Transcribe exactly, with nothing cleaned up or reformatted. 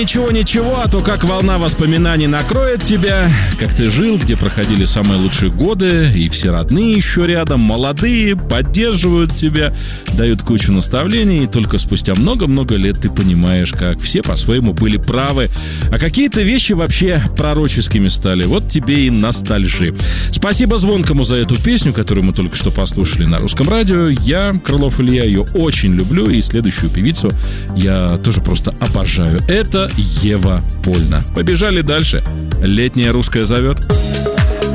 Ничего-ничего, а то как волна воспоминаний накроет тебя, как ты жил, где проходили самые лучшие годы, и все родные еще рядом, молодые, поддерживают тебя, дают кучу наставлений, и только спустя много-много лет ты понимаешь, как все по-своему были правы, а какие-то вещи вообще пророческими стали. Вот тебе и ностальжи. Спасибо Звонкому за эту песню, которую мы только что послушали на Русском радио. Я, Крылов Илья, ее очень люблю, и следующую певицу я тоже просто обожаю. Это Ева Польна. Побежали дальше. Летняя русская зовет.